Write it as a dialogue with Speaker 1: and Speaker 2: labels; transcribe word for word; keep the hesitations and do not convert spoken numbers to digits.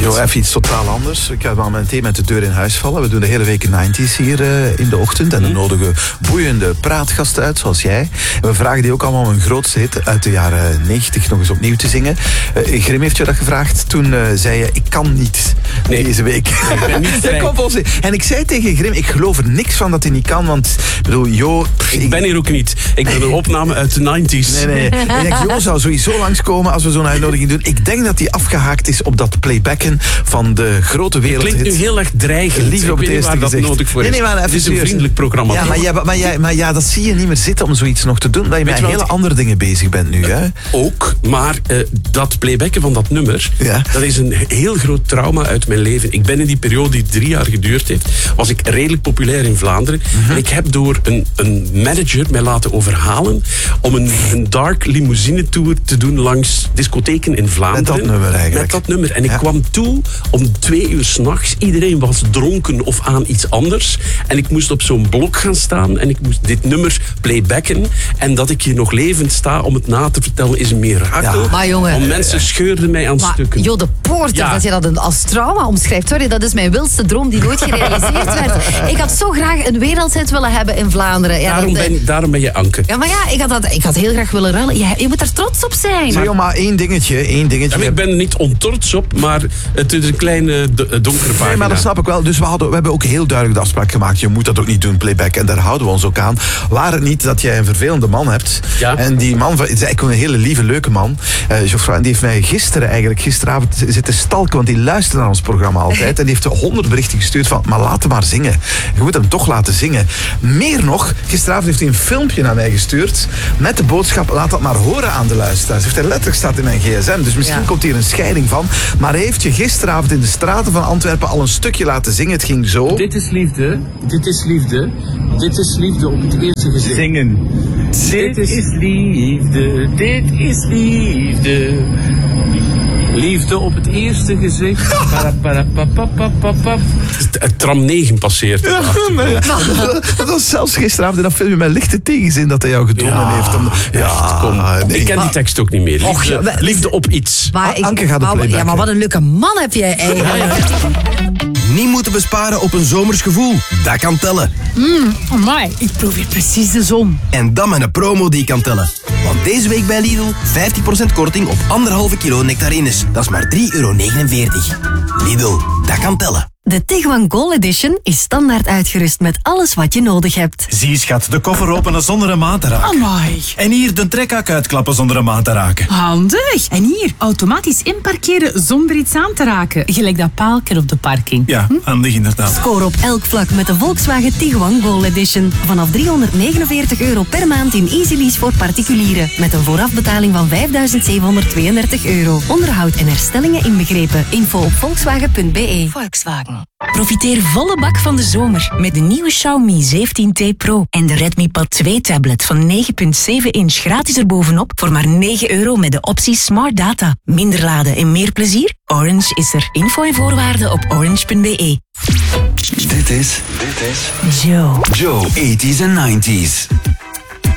Speaker 1: Jo, even iets totaal anders. Ik ga wel meteen met de deur in huis vallen. We doen de hele week negentig hier uh, in de ochtend. En dan nodigen boeiende praatgasten uit, zoals jij. En we vragen die ook allemaal om een grootste hit uit de jaren negentig nog eens opnieuw te zingen. Uh, Grim heeft je dat gevraagd. Toen uh, zei je, ik kan niet nee. deze week.
Speaker 2: Nee, ik ben niet vrij.
Speaker 1: En ik zei tegen Grim, ik geloof er niks van dat hij niet kan. Want, ik bedoel, Jo...
Speaker 2: Ik, ik ben hier ook niet. Ik ben een opname uit de negentig.
Speaker 1: Nee, nee. Ik denk, Jo zou sowieso langskomen als we zo'n uitnodiging doen. Ik denk dat hij afgehaakt is op dat playbacken van de grote wereld.
Speaker 2: Het klinkt nu heel erg dreigend.
Speaker 1: Liefde op het eerste
Speaker 2: gezicht. Dat nodig voor
Speaker 1: nee, nee, maar
Speaker 2: het is een vriendelijk programma.
Speaker 1: Ja, maar, jij, maar, jij, maar ja, dat zie je niet meer zitten om zoiets nog te doen. Dat je met hele ik... andere dingen bezig bent nu. Hè?
Speaker 2: Ook, maar uh, dat playbacken van dat nummer, ja. dat is een heel groot trauma uit mijn leven. Ik ben in die periode die drie jaar geduurd heeft, was ik redelijk populair in Vlaanderen. Mm-hmm. En ik heb door een, een manager mij laten overhalen om een, een dark limousine tour te doen langs discotheken in Vlaanderen.
Speaker 1: Met dat nummer eigenlijk.
Speaker 2: Met dat nummer. En ik ja. kwam toe om twee uur 's nachts. Iedereen was dronken of aan iets anders. En ik moest op zo'n blok gaan staan en ik moest dit nummer playbacken. En dat ik hier nog levend sta om het na te vertellen is een mirakel.
Speaker 3: Ja. Maar jongen...
Speaker 2: Want mensen scheurden mij aan
Speaker 3: maar,
Speaker 2: stukken.
Speaker 3: Jo, de Poorter, ja. dat je dat als trauma omschrijft. Sorry, dat is mijn wildste droom die nooit gerealiseerd werd. Ik had zo graag een wereldhit willen hebben in Vlaanderen. Ja,
Speaker 2: daarom,
Speaker 3: dat,
Speaker 2: ben, daarom ben je Anke.
Speaker 3: Ja, maar ja, ik had, dat, ik had heel graag willen ruilen. Je, je moet er trots op zijn.
Speaker 1: Zeg, maar één dingetje, één dingetje.
Speaker 2: Ja, ik ben er niet ontrots op, maar het is een kleine donkere pagina.
Speaker 1: Nee, maar dat snap ik wel. Dus we, hadden, we hebben ook heel duidelijk de afspraak gemaakt. Je moet dat ook niet doen, playback. En daar houden we ons ook aan. Waar het niet dat jij een vervelende man hebt. Ja. En die man is eigenlijk een hele lieve, leuke man. Uh, Geoffroy, en die heeft mij gisteren eigenlijk, gisteravond zitten stalken. Want die luistert naar ons programma altijd. En die heeft honderd berichten gestuurd van, maar laat hem maar zingen. Je moet hem toch laten zingen. Meer nog, gisteravond heeft hij een filmpje naar mij gestuurd. Met de boodschap, laat dat maar horen aan de luisteraars. Heeft hij letterlijk staat in mijn gsm. Dus misschien ja. komt hier een scheiding van. Maar hij heeft je gisteravond in de straten van Antwerpen al een stukje laten zingen. Het ging zo.
Speaker 4: Dit is liefde. Dit is liefde. Dit is liefde op het eerste gezicht.
Speaker 5: Zingen.
Speaker 4: Dit is liefde. Dit is liefde. Liefde op het eerste gezicht.
Speaker 2: Tram negen passeert.
Speaker 1: Ja, maar, dat was zelfs gisteravond in dat filmpje met lichte tegenzin dat hij jou gedwongen ja, heeft. Om,
Speaker 2: ja, echt, kom. Nee. Ik ken die tekst ook niet meer. Liefde,
Speaker 3: Och, ja, maar,
Speaker 2: liefde op iets.
Speaker 3: Maar ik,
Speaker 1: Anke gaat de playback.
Speaker 3: Ja, maar wat een leuke man heb jij eigenlijk. Ja, ja.
Speaker 6: Niet moeten besparen op een zomers gevoel. Dat kan tellen.
Speaker 7: Mm, amai, ik proef hier precies de zon.
Speaker 6: En dan met een promo die kan tellen. Want deze week bij Lidl vijftig procent korting op anderhalve kilo nectarines. Dat is maar drie euro negenenveertig. Lidl, dat kan tellen.
Speaker 8: De Tiguan Gold Edition is standaard uitgerust met alles wat je nodig hebt.
Speaker 9: Zie schat, de koffer openen zonder een maat te raken.
Speaker 7: Amai.
Speaker 9: En hier de trekhak uitklappen zonder een maat te raken.
Speaker 7: Handig. En hier, automatisch inparkeren zonder iets aan te raken. Gelijk dat paalken op de parking.
Speaker 9: Ja, hm? handig inderdaad.
Speaker 8: Score op elk vlak met de Volkswagen Tiguan Gold Edition. Vanaf driehonderdnegenenveertig euro per maand in Easy Lease voor particulieren. Met een voorafbetaling van vijfduizend zevenhonderdtweeëndertig euro. Onderhoud en herstellingen inbegrepen. Info op volkswagen punt b e. Volkswagen.
Speaker 10: Profiteer volle bak van de zomer met de nieuwe Xiaomi zeventien T Pro en de Redmi Pad twee tablet van negen komma zeven inch gratis erbovenop voor maar negen euro met de optie Smart Data. Minder laden en meer plezier? Orange is er. Info en voorwaarden op orange punt b e.
Speaker 11: Dit is... Dit is...
Speaker 10: Joe.
Speaker 11: Joe, eighties en nineties.